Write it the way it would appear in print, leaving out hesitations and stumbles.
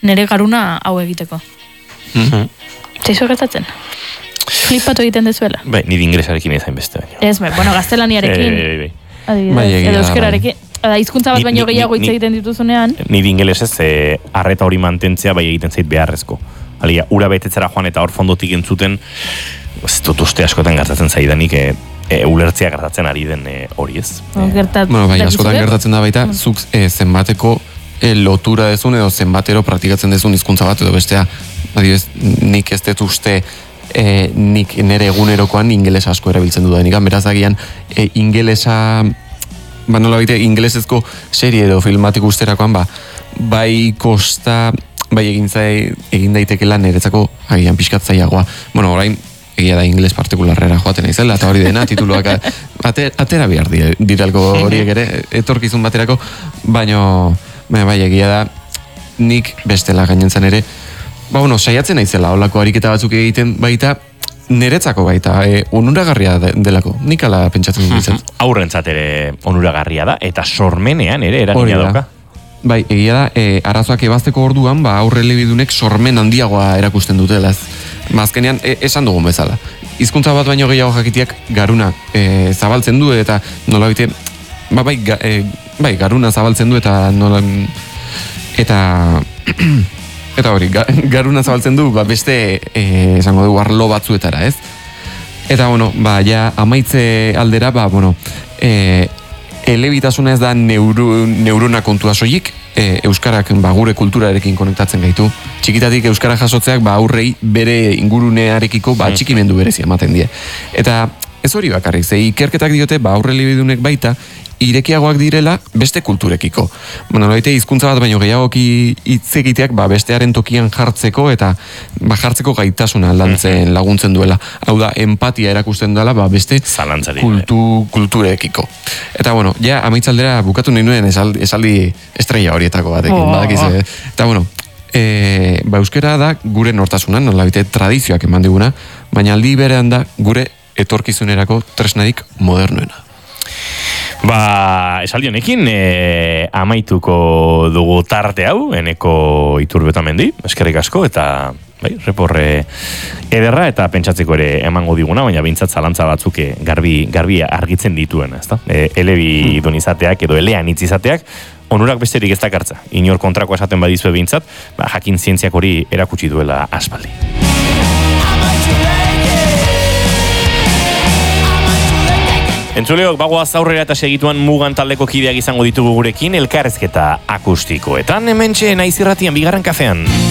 nere garuna hau egiteko. Zaizu gertatzen? Flipatu egiten dezuela? Bai, nire inglesarekin ezain beste baino. Ez, bueno, gaztelaniarekin. Edo euskerarekin. Hizkuntza bat baino gehiago hitz egiten dituzunean. Nire ingelesez arreta hori mantentzea bai egiten zait beharrezko. Alia, ura betetzera joan eta hor fondotik entzuten, ez dut uste askotan gertatzen zaidanik, ulertzea gertatzen ari den hori ez. Bueno, bai, askotan gertatzen da baita, zuk zenbateko lotura dezun edo zenbatero praktikatzen dezun hizkuntza bat edo bestea, adibidez, nik ez dut uste nik nire egunerokoan ingeles asko erabiltzen dudanik, beraz agian ingelesa, nola baita ingelesezko serie edo filmatik usterakoan, bai kosta, bai egin daitekela niretzako agian pixkatzaiagoa. Bueno, orain egia da ingeles partikularrera joaten naizela, eta hori dena tituluak atera behar diralko horiek ere, etorkizun baterako, baino bai egia da nik bestela gainentzan ere, saiatzen naizela, holako ariketa batzuk egiten baita, niretzako baita, onuragarria delako, nik ala pentsatzen dut. Aurrentzat ere onuragarria da, eta sormenean ere eragina dauka. Bai, egia da, arazoak ebazteko orduan, aurre elebidunek sormen handiagoa erakusten dutela. Azkenean, esan dugun bezala. Hizkuntza bat baino gehiago jakitiak garuna zabaltzen du, eta nola bite, bai, garuna zabaltzen du, eta nola, eta hori, garuna zabaltzen du, beste, esango dugu, arlo batzuetara, ez? Eta, ja, amaitze aldera, elebitasuna ez da neurona kontua soilik, euskarak gure kulturarekin konektatzen gaitu. Txikitatik euskara jasotzeak aurrei bere ingurunearekiko txikimendu berezia ematen die. Eta ez hori bakarrik, ze ikerketak diote aurre elebidunek baita irekiagoak direla beste kulturekiko. Baite hizkuntza bat baino gehiagoki hitz egiteak bestearen tokian jartzeko eta jartzeko gaitasuna lantzen laguntzen duela. Hau da, empatia erakusten duela beste kulturekiko. Eta ja, amaitzaldera bukatu nahi nuen esaldi estrella horietako batekin. Badakizu. Eta euskera da gure nortasunan, nolabite tradizioak eman diguna, baina aldi berean da gure etorkizunerako tresnarik modernoena. Esaldi honekin amaituko dugu tarte hau, Eneko Iturbetamendi, eskerrik asko, eta reporre ederra eta pentsatzeko ere emango diguna, baina bintzat zalantza batzuk garbi argitzen dituen, ezta? Elebidun izateak edo elean hitz izateak, onurak besterik ez dakartza. Inor kontrako esaten badizue bintzat, jakin zientziak hori erakutsi duela aspaldi. Entzuleok, bagoaz aurrera eta segituan Mugan taldeko kideak izango ditugu gurekin elkarrezketa akustikoetan, hementxe naiz irratian bigarren kafean.